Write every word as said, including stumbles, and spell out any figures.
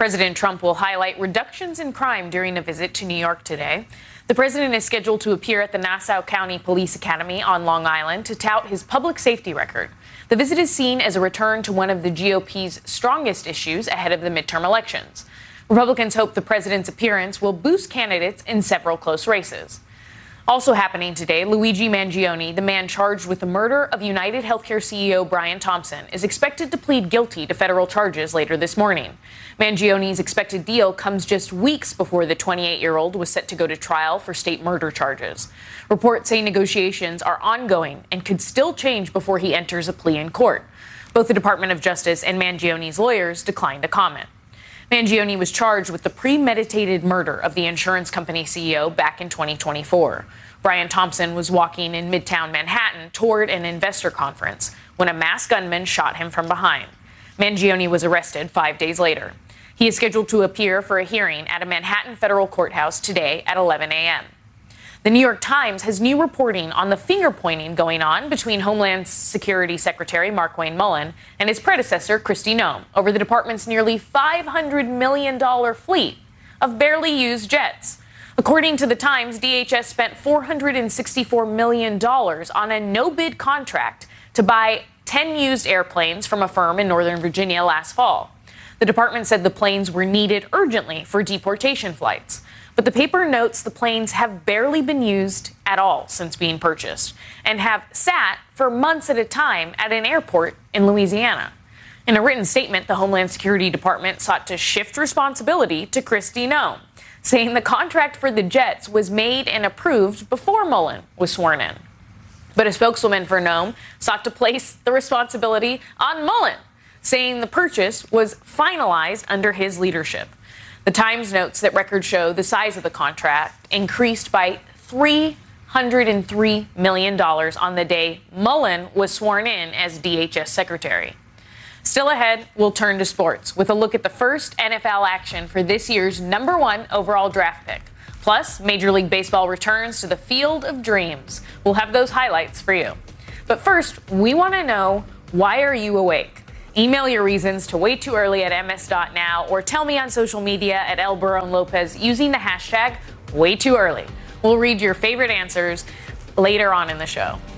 President Trump will highlight reductions in crime during a visit to New York today. The president is scheduled to appear at the Nassau County Police Academy on Long Island to tout his public safety record. The visit is seen as a return to one of the G O P's strongest issues ahead of the midterm elections. Republicans hope the president's appearance will boost candidates in several close races. Also happening today, Luigi Mangione, the man charged with the murder of United Healthcare C E O Brian Thompson, is expected to plead guilty to federal charges later this morning. Mangione's expected deal comes just weeks before the twenty-eight-year-old was set to go to trial for state murder charges. Reports say negotiations are ongoing and could still change before he enters a plea in court. Both the Department of Justice and Mangione's lawyers declined to comment. Mangione was charged with the premeditated murder of the insurance company C E O back in twenty twenty-four. Brian Thompson was walking in Midtown Manhattan toward an investor conference when a masked gunman shot him from behind. Mangione was arrested five days later. He is scheduled to appear for a hearing at a Manhattan federal courthouse today at eleven a.m. The New York Times has new reporting on the finger-pointing going on between Homeland Security Secretary Markwayne Mullin and his predecessor, Kristi Noem, over the department's nearly five hundred million dollars fleet of barely used jets. According to the Times, D H S spent four hundred sixty-four million dollars on a no-bid contract to buy ten used airplanes from a firm in Northern Virginia last fall. The department said the planes were needed urgently for deportation flights. But the paper notes the planes have barely been used at all since being purchased and have sat for months at a time at an airport in Louisiana. In a written statement, the Homeland Security Department sought to shift responsibility to Kristi Noem, saying the contract for the jets was made and approved before Mullin was sworn in. But a spokeswoman for Noem sought to place the responsibility on Mullin, saying the purchase was finalized under his leadership. The Times notes that records show the size of the contract increased by three hundred three million dollars on the day Mullin was sworn in as D H S secretary. Still ahead, we'll turn to sports with a look at the first N F L action for this year's number one overall draft pick. Plus, Major League Baseball returns to the Field of Dreams. We'll have those highlights for you. But first, we want to know, why are you awake? Email your reasons to way too early at m s dot now or tell me on social media at El Barone Lopez using the hashtag way too early. We'll read your favorite answers later on in the show.